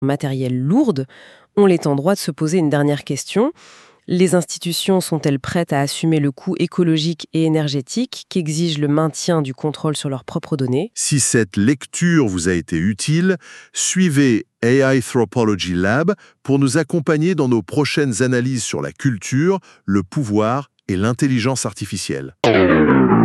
matérielle lourde, on est en droit de se poser une dernière question. Les institutions sont-elles prêtes à assumer le coût écologique et énergétique qu'exige le maintien du contrôle sur leurs propres données? Si cette lecture vous a été utile, suivez AI Anthropology Lab pour nous accompagner dans nos prochaines analyses sur la culture, le pouvoir et l'intelligence artificielle.